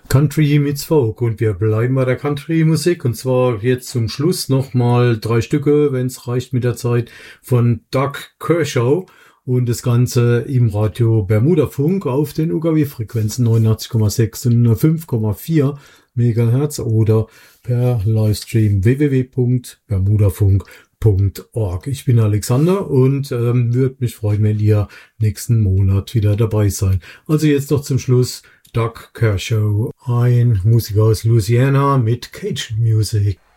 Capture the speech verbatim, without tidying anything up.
Country meets Folk und wir bleiben bei der Country-Musik und zwar jetzt zum Schluss nochmal drei Stücke, wenn es reicht mit der Zeit, von Doug Kershaw und das Ganze im Radio Bermuda Funk auf den U K W-Frequenzen neunundachtzig Komma sechs und fünf Komma vier Megahertz oder per Livestream w w w punkt bermudafunk punkt org. Ich bin Alexander und ähm, würde mich freuen, wenn ihr nächsten Monat wieder dabei seid. Also jetzt noch zum Schluss Doug Kershaw, ein Musiker aus Louisiana mit Cajun Music.